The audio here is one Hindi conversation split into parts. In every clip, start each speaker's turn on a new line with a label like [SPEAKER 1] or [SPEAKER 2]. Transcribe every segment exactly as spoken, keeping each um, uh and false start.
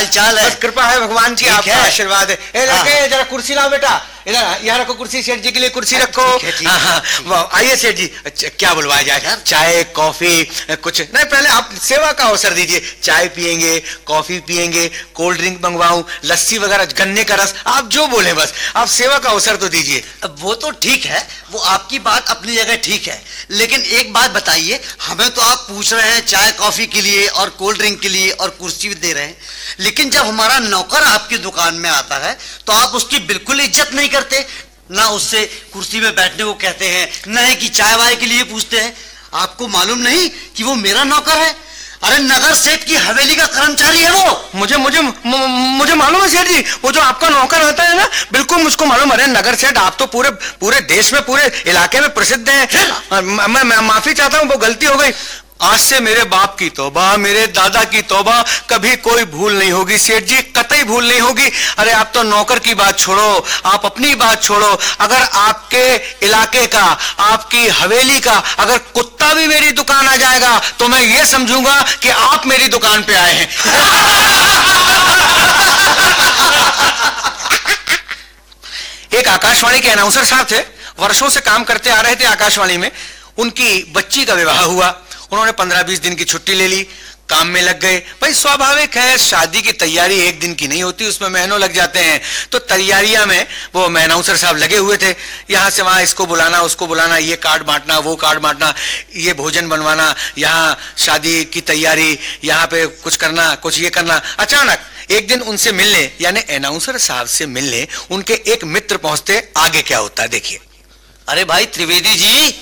[SPEAKER 1] हाल चाल है?
[SPEAKER 2] बस कृपा है भगवान की, आपका
[SPEAKER 1] है?
[SPEAKER 2] आशीर्वाद है। ए लड़के जरा कुर्सी लाओ बेटा, इधर यहाँ रखो कुर्सी, सेठ जी के लिए कुर्सी रखो। हाँ हाँ आइए सेठ जी, क्या बुलवाया जाए? चाय कॉफी कुछ नहीं, पहले आप सेवा का अवसर दीजिए। चाय पियेंगे, कॉफी पियेंगे, कोल्ड ड्रिंक मंगवाऊं, लस्सी वगैरह, गन्ने का रस, आप जो बोले बस, आप सेवा का अवसर तो दीजिए।
[SPEAKER 1] वो तो ठीक है, वो आपकी बात अपनी जगह ठीक है, लेकिन एक बात बताइए, हमें तो आप पूछ रहे हैं चाय कॉफी के लिए और कोल्ड ड्रिंक के लिए और कुर्सी भी दे रहे हैं, लेकिन जब हमारा नौकर आपकी दुकान में आता है तो आप उसकी बिल्कुल इज्जत नहीं करते, ना उससे कुर्सी में बैठने को कहते हैं, ना ही कि चाय वाय के लिए पूछते हैं। आपको मालूम नहीं कि वो मेरा नौकर है? अरे नगर सेठ की हवेली का कर्मचारी है वो।
[SPEAKER 2] मुझे मुझे मुझे मालूम है सेठ जी, वो जो आपका नौकर आता है ना, बिल्कुल मुझको मालूम। अरे नगर सेठ, आप तो पूरे पूरे देश में, पूरे इलाके में प्रसिद्ध हैं। मैं, मैं माफी चाहता हूँ, वो गलती हो गई। आज से मेरे बाप की तौबा, मेरे दादा की तौबा, कभी कोई भूल नहीं होगी सेठ जी, कतई भूल नहीं होगी। अरे आप तो नौकर की बात छोड़ो, आप अपनी बात छोड़ो, अगर आपके इलाके का, आपकी हवेली का अगर कुत्ता भी मेरी दुकान आ जाएगा तो मैं ये समझूंगा कि आप मेरी दुकान पे आए हैं। एक आकाशवाणी के अनाउंसर साहब थे, वर्षों से काम करते आ रहे थे आकाशवाणी में। उनकी बच्ची का विवाह हुआ, उन्होंने पंद्रह बीस दिन की छुट्टी ले ली, काम में लग गए। भाई स्वाभाविक है, शादी की तैयारी एक दिन की नहीं होती, उसमें महीनों लग जाते हैं। तो तैयारियां में वो अनाउंसर साहब लगे हुए थे, यहाँ से वहां इसको बुलाना, उसको बुलाना, ये कार्ड बांटना, वो कार्ड बांटना, ये भोजन बनवाना, यहाँ शादी की तैयारी, यहाँ पे कुछ करना, कुछ ये करना। अचानक एक दिन उनसे मिलने, यानी अनाउंसर साहब से मिलने उनके एक मित्र पहुंचते। आगे क्या होता है देखिए।
[SPEAKER 1] अरे भाई त्रिवेदी जी,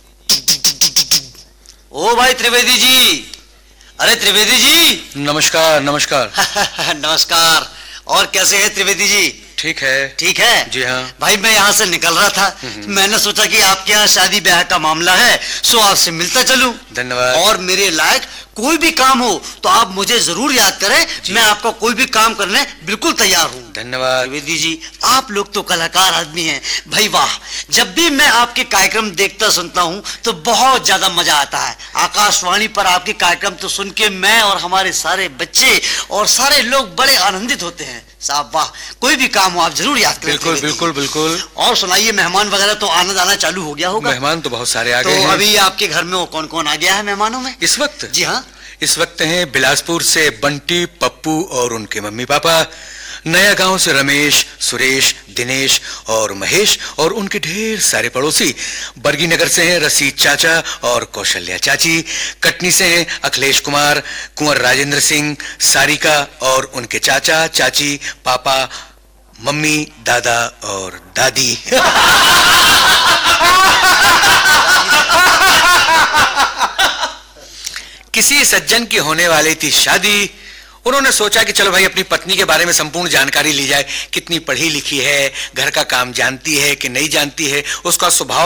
[SPEAKER 1] ओ भाई त्रिवेदी जी, अरे त्रिवेदी जी।
[SPEAKER 2] नमस्कार नमस्कार।
[SPEAKER 1] नमस्कार। और कैसे हैं त्रिवेदी जी?
[SPEAKER 2] ठीक है।
[SPEAKER 1] ठीक है
[SPEAKER 2] जी हाँ
[SPEAKER 1] भाई, मैं यहाँ से निकल रहा था, मैंने सोचा कि आपके यहाँ शादी ब्याह का मामला है, सो आपसे मिलता चलूं।
[SPEAKER 2] धन्यवाद।
[SPEAKER 1] और मेरे लायक कोई भी काम हो तो आप मुझे जरूर याद करें, मैं आपका कोई भी काम करने बिल्कुल तैयार हूँ।
[SPEAKER 2] धन्यवाद।
[SPEAKER 1] त्रिवेदी जी, आप लोग तो कलाकार आदमी हैं भाई, वाह। जब भी मैं आपके कार्यक्रम देखता सुनता हूँ तो बहुत ज्यादा मजा आता है। आकाशवाणी पर आपके कार्यक्रम तो सुन के मैं और हमारे सारे बच्चे और सारे लोग बड़े आनंदित होते हैं। साहब वाह, कोई भी काम हो आप जरूर याद करें।
[SPEAKER 2] बिल्कुल बिल्कुल बिल्कुल।
[SPEAKER 1] और सुनाइए, मेहमान वगैरह तो आना जाना चालू हो गया होगा?
[SPEAKER 2] मेहमान तो बहुत सारे आ गए
[SPEAKER 1] तो
[SPEAKER 2] हैं।
[SPEAKER 1] अभी आपके घर में वो कौन कौन आ गया है मेहमानों में
[SPEAKER 2] इस वक्त?
[SPEAKER 1] जी हाँ,
[SPEAKER 2] इस वक्त हैं बिलासपुर से बंटी, पप्पू और उनके मम्मी पापा, नया गांव से रमेश, सुरेश, दिनेश और महेश और उनके ढेर सारे पड़ोसी, बरगी नगर से हैं रसीद चाचा और कौशल्या चाची, कटनी से हैं अखिलेश कुमार, कुंवर राजेंद्र सिंह, सारिका और उनके चाचा चाची, पापा, मम्मी, दादा और दादी। किसी सज्जन की होने वाली थी शादी। उन्होंने सोचा कि चलो भाई अपनी पत्नी के बारे में संपूर्ण जानकारी ली जाए, कितनी पढ़ी लिखी है, घर का काम जानती है कि नहीं जानती है, उसका स्वभाव